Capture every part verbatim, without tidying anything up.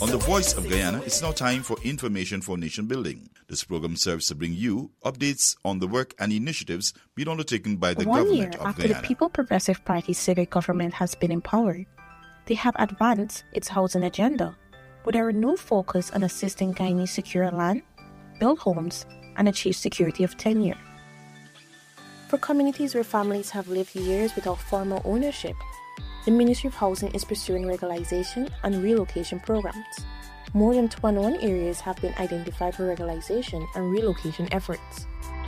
On The Voice of Guyana, it's now time for Information for Nation Building. This program serves to bring you updates on the work and initiatives being undertaken by the One government year of after Guyana. the People Progressive Party civic government has been empowered, they have advanced its housing agenda with a renewed focus on assisting Guyanese secure land, build homes, and achieve security of tenure. For communities where families have lived years without formal ownership, the Ministry of Housing is pursuing regularization and relocation programs. More than twenty-one areas have been identified for regularization and relocation efforts.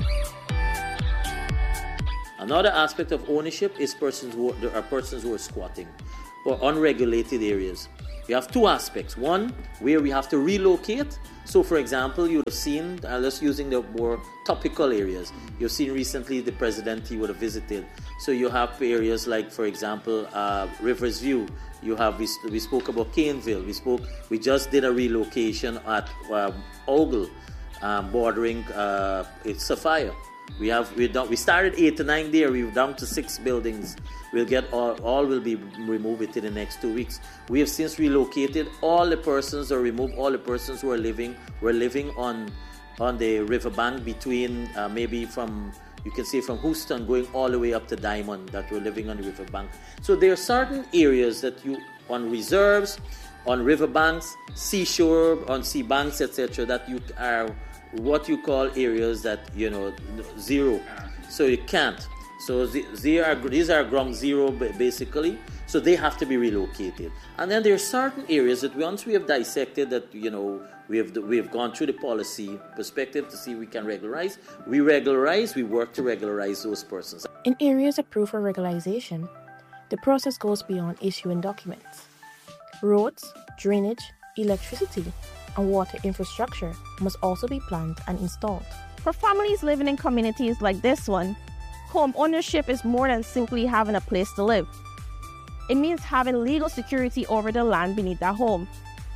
Another aspect of ownership is persons who there are persons who are squatting or unregulated areas. We have two aspects. One, where we have to relocate. So, for example, you would have seen, uh, let's using the more topical areas. You've seen recently the president he would have visited. So you have areas like, for example, uh, Rivers View. You have we, we spoke about Caneville. We spoke. We just did a relocation at uh, Ogle, um, bordering uh, it's Sophia. We have we done, we started eight to nine there. We're down to six buildings. We'll get all all will be removed within the next two weeks. We have since relocated all the persons or removed all the persons who are living were living on on the riverbank between uh, maybe from you can say from Houston going all the way up to Diamond that were living on the riverbank. So there are certain areas that you on reserves, on riverbanks, seashore, on sea banks, et cetera that you are what you call areas that you know zero, so you can't. So they are these are ground zero basically. So they have to be relocated. And then there are certain areas that once we have dissected that you know we have we have gone through the policy perspective to see if we can regularize. We regularize. We work to regularize those persons. In areas approved for regularization, the process goes beyond issuing documents. Roads, drainage, electricity, and water infrastructure must also be planned and installed. For families living in communities like this one, home ownership is more than simply having a place to live. It means having legal security over the land beneath their home.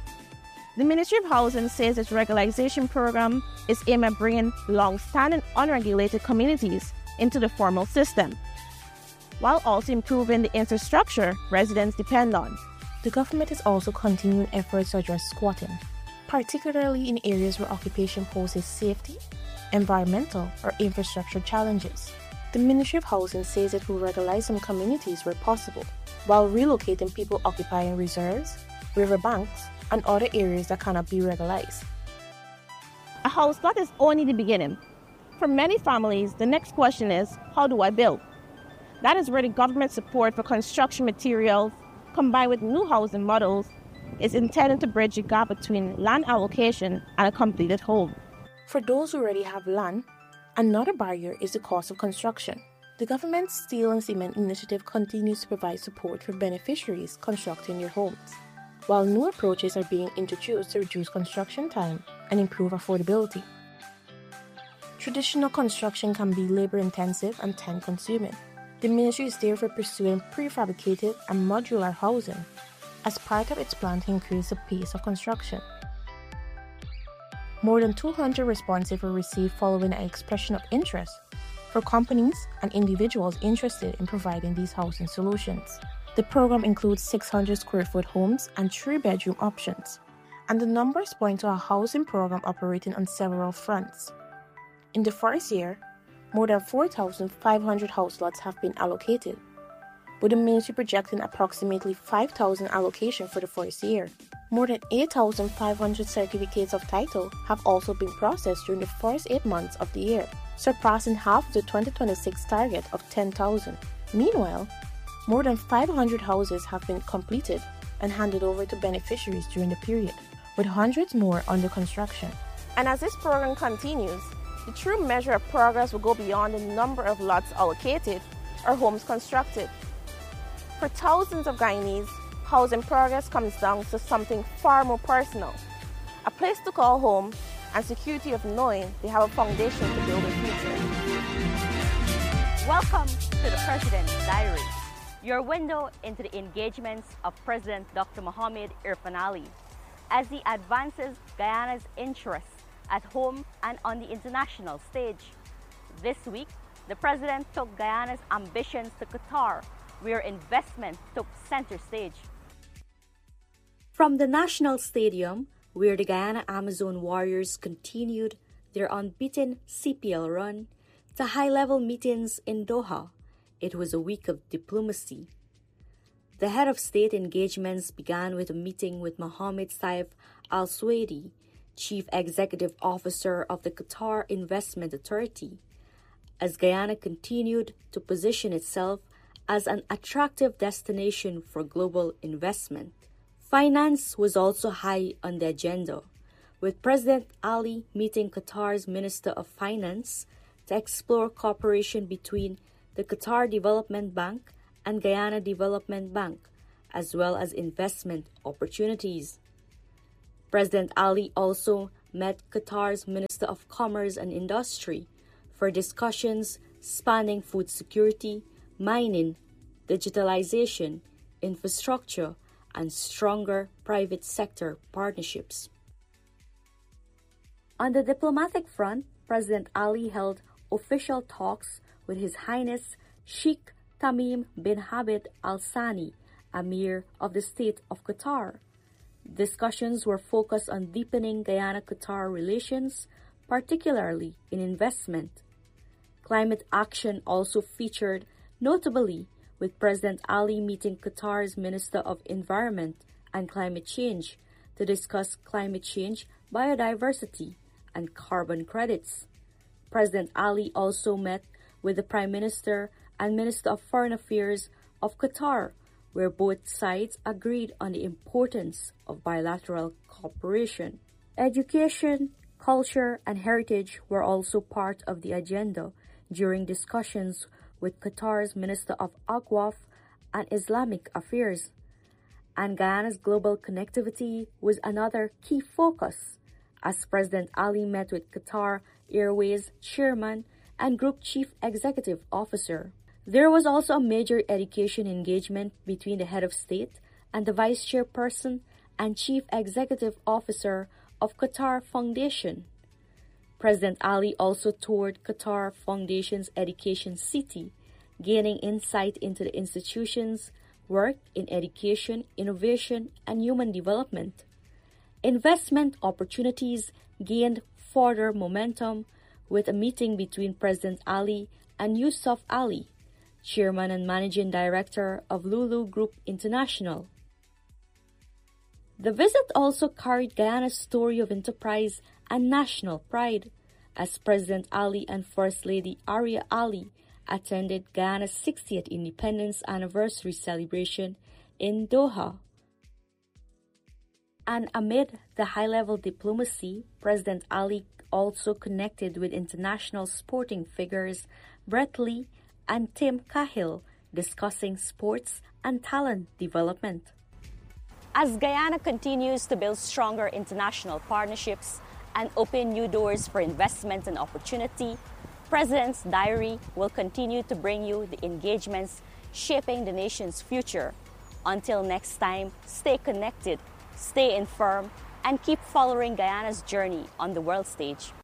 The Ministry of Housing says its regularization program is aimed at bringing long-standing unregulated communities into the formal system, while also improving the infrastructure residents depend on. The government is also continuing efforts to address squatting, particularly in areas where occupation poses safety, environmental, or infrastructure challenges. The Ministry of Housing says it will regularize some communities where possible, while relocating people occupying reserves, riverbanks, and other areas that cannot be regularized. A house lot is only the beginning. For many families, the next question is, how do I build? That is where the government support for construction materials, combined with new housing models, is intended to bridge the gap between land allocation and a completed home. For those who already have land, another barrier is the cost of construction. The government's Steel and Cement Initiative continues to provide support for beneficiaries constructing their homes, while new approaches are being introduced to reduce construction time and improve affordability. Traditional construction can be labor-intensive and time-consuming. The ministry is therefore pursuing prefabricated and modular housing as part of its plan to increase the pace of construction. More than two hundred responses were received following an expression of interest for companies and individuals interested in providing these housing solutions. The program includes six hundred square foot homes and three bedroom options, and the numbers point to a housing program operating on several fronts. In the first year, more than four thousand five hundred house lots have been allocated, with the ministry projecting approximately five thousand allocation for the first year. More than eight thousand five hundred certificates of title have also been processed during the first eight months of the year, surpassing half of the twenty twenty-six target of ten thousand. Meanwhile, more than five hundred houses have been completed and handed over to beneficiaries during the period, with hundreds more under construction. And as this program continues, the true measure of progress will go beyond the number of lots allocated or homes constructed. For thousands of Guyanese, housing progress comes down to something far more personal, a place to call home and security of knowing they have a foundation to build a future. Welcome to the President's Diary, your window into the engagements of President Doctor Mohamed Irfaan Ali as he advances Guyana's interests at home and on the international stage. This week, the President took Guyana's ambitions to Qatar, where investment took center stage. From the National Stadium, where the Guyana Amazon Warriors continued their unbeaten C P L run, to high-level meetings in Doha, it was a week of diplomacy. The head of state engagements began with a meeting with Mohammed Saif Al Suwaidi, Chief Executive Officer of the Qatar Investment Authority, as Guyana continued to position itself as an attractive destination for global investment. Finance was also high on the agenda, with President Ali meeting Qatar's Minister of Finance to explore cooperation between the Qatar Development Bank and Guyana Development Bank, as well as investment opportunities. President Ali also met Qatar's Minister of Commerce and Industry for discussions spanning food security, mining, digitalization, infrastructure, and stronger private sector partnerships. On the diplomatic front, President Ali held official talks with His Highness Sheikh Tamim bin Hamad Al Thani, Emir of the State of Qatar. Discussions were focused on deepening Guyana-Qatar relations, particularly in investment. Climate action also featured, notably with President Ali meeting Qatar's Minister of Environment and Climate Change to discuss climate change, biodiversity, and carbon credits. President Ali also met with the Prime Minister and Minister of Foreign Affairs of Qatar, where both sides agreed on the importance of bilateral cooperation. Education, culture, and heritage were also part of the agenda during discussions with Qatar's Minister of Awqaf and Islamic Affairs. And Guyana's global connectivity was another key focus, as President Ali met with Qatar Airways Chairman and Group Chief Executive Officer. There was also a major education engagement between the head of state and the vice chairperson and chief executive officer of Qatar Foundation. President Ali also toured Qatar Foundation's Education City, gaining insight into the institution's work in education, innovation, and human development. Investment opportunities gained further momentum with a meeting between President Ali and Yusuf Ali, Chairman and Managing Director of Lulu Group International. The visit also carried Guyana's story of enterprise and national pride, as President Ali and First Lady Arya Ali attended Guyana's sixtieth Independence Anniversary celebration in Doha. And amid the high-level diplomacy, President Ali also connected with international sporting figures Brett Lee and Tim Cahill, discussing sports and talent development. As Guyana continues to build stronger international partnerships and open new doors for investment and opportunity, President's Diary will continue to bring you the engagements shaping the nation's future. Until next time, stay connected, stay informed, and keep following Guyana's journey on the world stage.